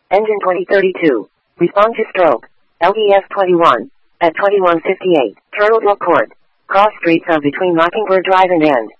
Engine 2032. Respond to stroke. LDS 21. At 2158. Turtledale Court. Cross streets of between Mockingbird Drive and End.